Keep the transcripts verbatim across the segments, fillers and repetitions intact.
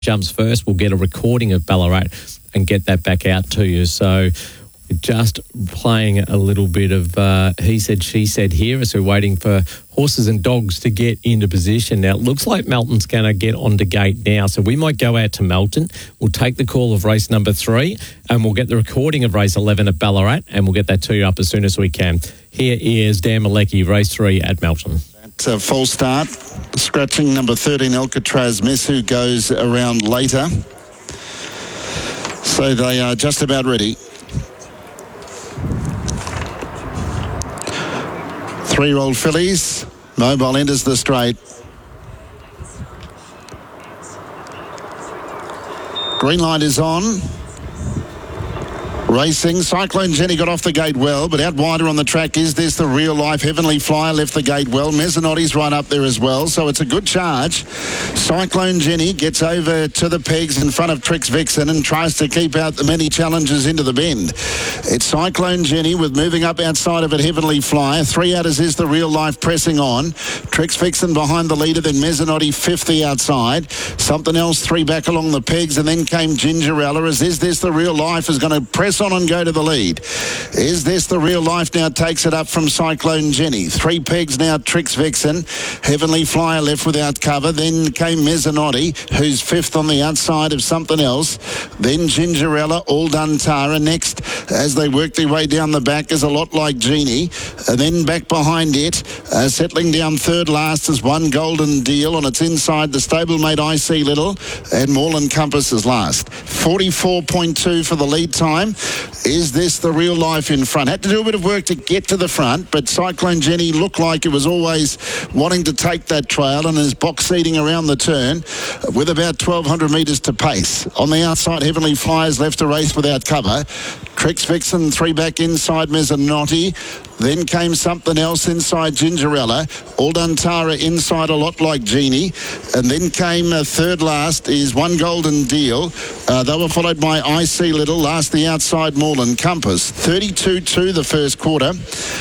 jumps first, we'll get a recording of Ballarat and get that back out to you. So we're just playing a little bit of uh, he said, she said here as we're waiting for horses and dogs to get into position. Now, it looks like Melton's going to get onto gate now, so we might go out to Melton. We'll take the call of race number three and we'll get the recording of race eleven at Ballarat and we'll get that to you up as soon as we can. Here is Dan Malecki, race three at Melton. It's a full start. Scratching number thirteen, Alcatraz Miss, who goes around later. So they are just about ready. Three-year-old fillies. Mobile enters the straight. Green light is on. Racing. Cyclone Jenny got off the gate well, but out wider on the track is this the real life. Heavenly Flyer left the gate well. Mezzanotti's right up there as well, so it's a good charge. Cyclone Jenny gets over to the pegs in front of Trix Vixen and tries to keep out the many challenges into the bend. It's Cyclone Jenny with moving up outside of it Heavenly Flyer. Three outers is the real life pressing on. Trix Vixen behind the leader, then Mezzanotti fifth the outside. Something else three back along the pegs, and then came Gingerella as Is This the Real Life is going to press on and go to the lead. Is This the Real Life now takes it up from Cyclone Jenny. Three pegs now Trix Vixen. Heavenly Flyer left without cover. Then came Mezzanotti, who's fifth on the outside of Something Else. Then Gingerella, All Done Tara. Next, as they work their way down the back, is A Lot Like Genie. And then back behind it, uh, settling down third last is One Golden Deal. On its inside, the stablemate I See Little. And Moreland Compass is last. forty-four point two for the lead time. Is This the Real Life in front? Had to do a bit of work to get to the front, but Cyclone Jenny looked like it was always wanting to take that trail and is box seating around the turn with about twelve hundred metres to pace. On the outside, Heavenly Flyers left to race without cover. Trix Vixen, three back inside Mezzanotti. Then came Something Else inside Gingerella. All Done Tara inside A Lot Like Genie. And then came uh, third last is One Golden Deal. Uh, they were followed by I See Little. Last the outside Moreland Compass. thirty-two two the first quarter.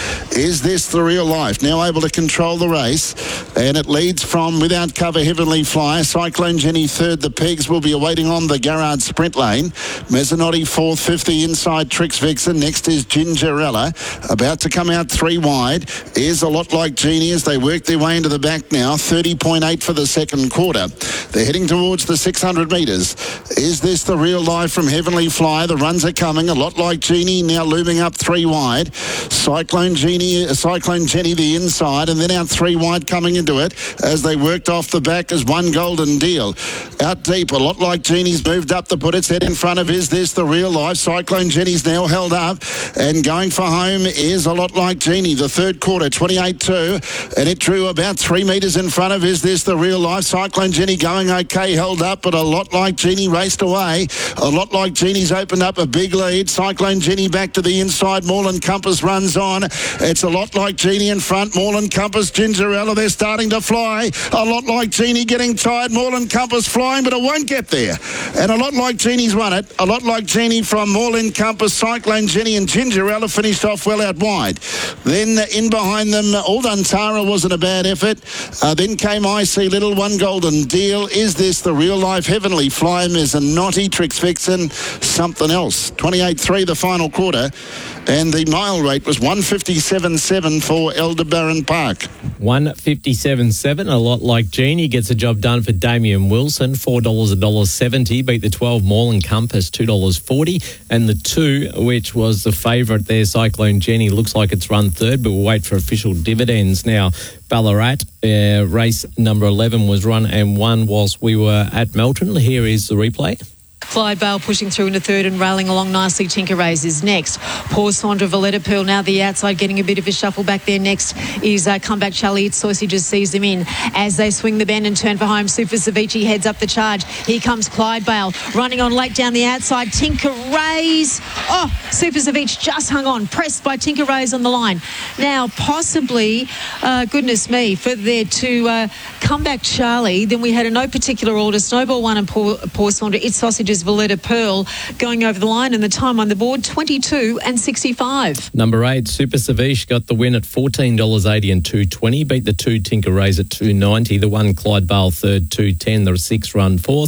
Is This the Real Life? Now able to control the race. And it leads from without cover Heavenly Flyer. Cyclone Jenny third. The pegs will be awaiting on the Garrard sprint lane. Mezzanotti fourth. fifty inside Trix Vixen. Next is Gingerella. About to come out three wide is A Lot Like Genie as they work their way into the back now. thirty point eight for the second quarter. They're heading towards the six hundred metres. Is This the Real Life from Heavenly Flyer? The runs are coming. A Lot Like Genie now looming up three wide. Cyclone Genie, uh, Cyclone Jenny the inside, and then out three wide coming into it as they worked off the back as One Golden Deal. Out deep, A Lot Like Genie's moved up to put its head in front of Is This the Real Life? Cyclone Jenny's now held up, and going for home is A Lot Like Genie. The third quarter, twenty-eight two, and it drew about three metres in front of Is This the Real Life? Cyclone Jenny going okay, held up, but A Lot Like Genie raced away. A Lot Like Genie's opened up a big lead. Cyclone Jenny back to the inside. Moreland Compass runs on. It's A Lot Like Genie in front. Moreland Compass, Gingerella, they're starting to fly. A Lot Like Genie getting tired. Moreland Compass flying, but it won't get there. And A Lot Like Genie's won it. A Lot Like Genie from Moreland Compass, Cyclone Jenny and Gingerella finished off well out wide. Then uh, in behind them, All Done Tara wasn't a bad effort. Uh, then came I See Little, One Golden Deal. Is This the Real Life? Heavenly Flyer, Mezzanotti, Trix Vixen, Something Else. twenty-eight three the final quarter. And the mile rate was one fifty-seven seven for Aldebaran Park. one fifty-seven seven, A Lot Like Genie gets a job done for Damien Wilson. four dollars, one dollar seventy. Beat the twelve Moreland Compass, two dollars forty. And the two, which was the favourite there, Cyclone Jenny, looks like it's run third, but we'll wait for official dividends now. Ballarat, uh, race number eleven was run and won whilst we were at Melton. Here is the replay. Clyde Bale pushing through into third and railing along nicely. Tinker Rays is next. Poor Sandra Valletta Pearl now the outside, getting a bit of a shuffle back there. Next is uh, Comeback Charlie. It's Saucy just sees them in as they swing the bend and turn for home. Super Savici heads up the charge. Here comes Clyde Bale running on late down the outside. Tinker Rays. Oh, Super Savici just hung on, pressed by Tinker Rays on the line. Now, possibly, uh, goodness me, for there to uh, Comeback Charlie, then we had a no particular order. Snowball one and Poor, Poor Sandra. It's Sausages Valletta Pearl going over the line, and the time on the board twenty-two and sixty-five. Number eight, Super Savish got the win at fourteen dollars eighty and two twenty. Beat the two Tinker Rays at two ninety. The one Clyde Bale third, two ten. The six run fourth.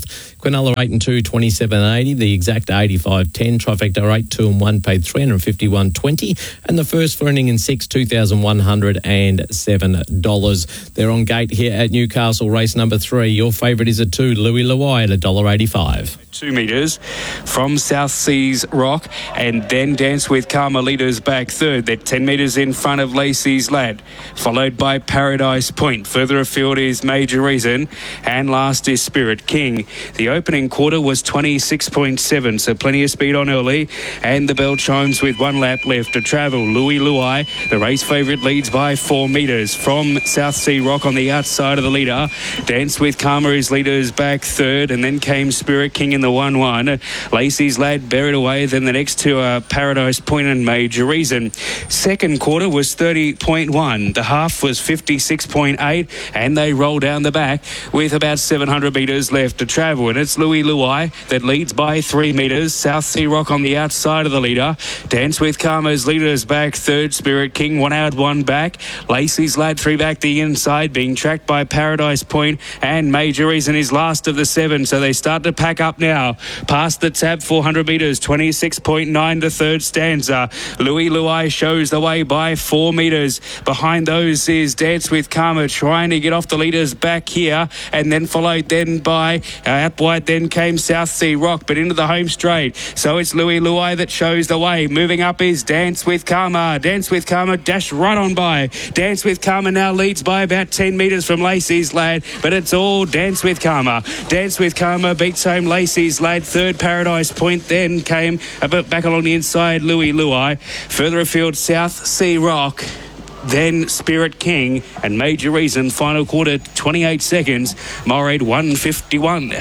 Quinella eight and two, twenty-seven eighty. The exact eighty-five ten. Trifecta eight, two and one paid three hundred fifty-one twenty. And the first for inning in six, two thousand one hundred seven dollars. They're on gate here at Newcastle, race number three. Your favourite is a two, Louis Luai at one dollar eighty-five. Two metres from South Seas Rock, and then Dance with Karma leaders back third. They're ten metres in front of Lacey's Lad, followed by Paradise Point. Further afield is Major Reason, and last is Spirit King. The opening quarter was twenty-six point seven, so plenty of speed on early, and the bell chimes with one lap left to travel. Louis Luai, the race favourite, leads by four metres from South Sea Rock on the outside of the leader. Dance with Karma is leaders back third, and then came Spirit King in the one one. Lacey's Lad buried away. Then the next two are Paradise Point and Major Reason. Second quarter was thirty point one. The half was fifty-six point eight, and they roll down the back with about seven hundred metres left to travel. And it's Louis Luai that leads by three metres. South Sea Rock on the outside of the leader. Dance with Karma's leaders back third. Spirit King one out, one back. Lacey's Lad three back the inside, being tracked by Paradise Point, and Major Reason is last of the seven. So they start to pack up now. Past the tab, four hundred metres, twenty-six point nine to third stanza. Louis Luai shows the way by four metres. Behind those is Dance with Karma trying to get off the leaders back here, and then followed then by uh, out wide then came South Sea Rock, but into the home straight. So it's Louis Luai that shows the way. Moving up is Dance with Karma. Dance with Karma dashed right on by. Dance with Karma now leads by about ten metres from Lacey's Lad, but it's all Dance with Karma. Dance with Karma beats home Lacey's Lad. Third Paradise Point, then came a bit back along the inside Louis Luai. Further afield South Sea Rock, then Spirit King, and Major Reason. Final quarter twenty-eight seconds. Mile rate one fifty-one.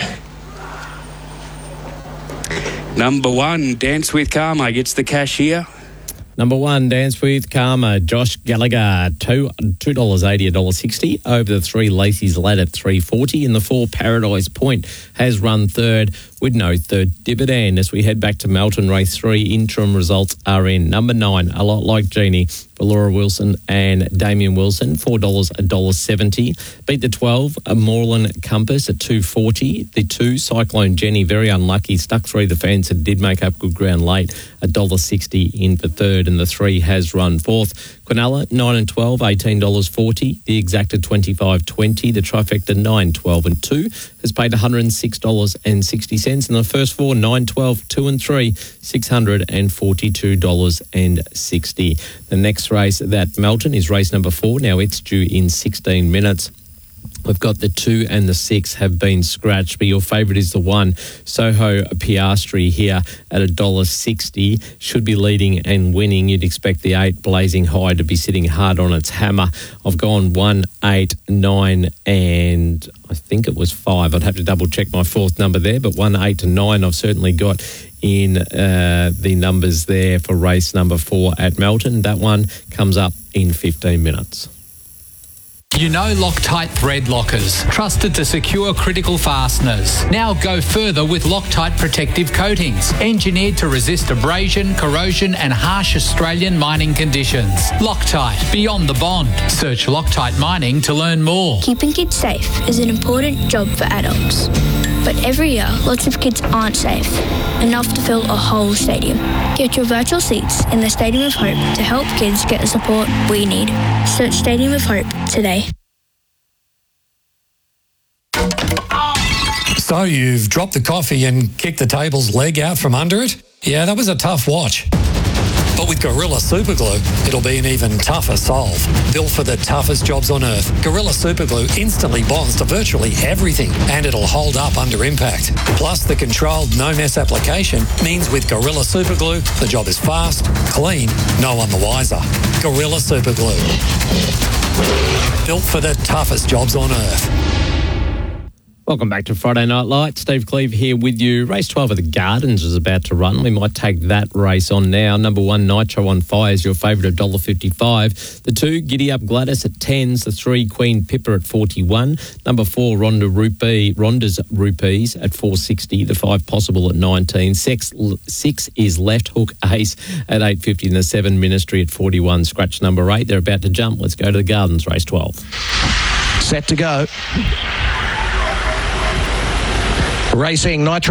Number one, Dance with Karma gets the cash here. Number one, Dance with Karma, Josh Gallagher, two two dollars eighty, a dollar sixty. Over the three, Lacey's Lad at three forty. In the four, Paradise Point has run third with no third dividend. As we head back to Melton, race three, interim results are in. Number nine, A Lot Like Jeannie, for Laura Wilson and Damien Wilson, four dollars, a dollar seventy. Beat the twelve, a Moreland Compass at two forty. The two, Cyclone Jenny, very unlucky, stuck through the fence and did make up good ground late, a dollar sixty in for third. And the three has run fourth. Quinella, nine and twelve, eighteen dollars forty. The exacta, twenty-five twenty. The trifecta, nine, twelve and two, has paid one hundred six dollars sixty. And the first four, nine, twelve, two and three, six hundred forty-two dollars sixty. The next race at Melton is race number four. Now it's due in sixteen minutes. We've got the two and the six have been scratched, but your favourite is the one, Soho Piastri, here at one dollar sixty. Should be leading and winning. You'd expect the eight, Blazing High, to be sitting hard on its hammer. I've gone one, eight, nine, and I think it was five. I'd have to double check my fourth number there, but one, eight, and nine I've certainly got in uh, the numbers there for race number four at Melton. That one comes up in fifteen minutes. You know Loctite thread lockers, trusted to secure critical fasteners. Now go further with Loctite protective coatings, engineered to resist abrasion, corrosion and harsh Australian mining conditions. Loctite, beyond the bond. Search Loctite Mining to learn more. Keeping kids safe is an important job for adults. But every year, lots of kids aren't safe, enough to fill a whole stadium. Get your virtual seats in the Stadium of Hope to help kids get the support we need. Search Stadium of Hope today. So you've dropped the coffee and kicked the table's leg out from under it? Yeah, that was a tough watch. But with Gorilla Superglue, it'll be an even tougher solve. Built for the toughest jobs on Earth, Gorilla Superglue instantly bonds to virtually everything, and it'll hold up under impact. Plus, the controlled no-mess application means with Gorilla Superglue, the job is fast, clean, no one the wiser. Gorilla Superglue. Built for the toughest jobs on Earth. Welcome back to Friday Night Lights. Steve Cleve here with you. Race twelve of the Gardens is about to run. We might take that race on now. Number one, Nitro on Fire is your favourite at one dollar fifty-five. The two, Giddy Up Gladys at tens. The three, Queen Pippa at forty-one. Number four, Ronda Rupee, Ronda's Rupees at four sixty. The five, Possible at nineteen. Six, six is Left Hook Ace at eight fifty. And the seven, Ministry at forty-one. Scratch number eight. They're about to jump. Let's go to the Gardens, race twelve. Set to go. Racing Nitro.